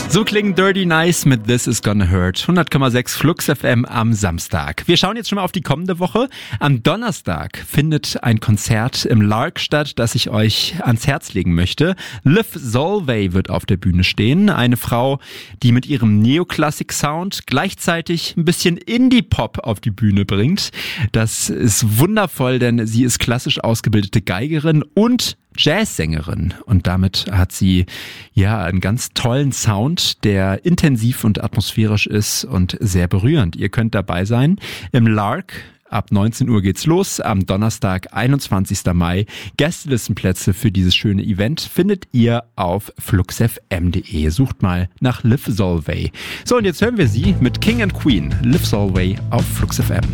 So klingen Dirty Nice mit This Is Gonna Hurt. 100,6 Flux FM am Samstag. Wir schauen jetzt schon mal auf die kommende Woche. Am Donnerstag findet ein Konzert im Lark statt, das ich euch ans Herz legen möchte. Liv Solvay wird auf der Bühne stehen. Eine Frau, die mit ihrem Neoklassik-Sound gleichzeitig ein bisschen Indie-Pop auf die Bühne bringt. Das ist wundervoll, denn sie ist klassisch ausgebildete Geigerin und Jazzsängerin und damit hat sie ja einen ganz tollen Sound, der intensiv und atmosphärisch ist und sehr berührend. Ihr könnt dabei sein im Lark. Ab 19 Uhr geht's los, am Donnerstag, 21. Mai. Gästelistenplätze für dieses schöne Event findet ihr auf fluxfm.de. Sucht mal nach Liv Solvay. So, und jetzt hören wir sie mit King and Queen. Liv Solvay auf Flux FM.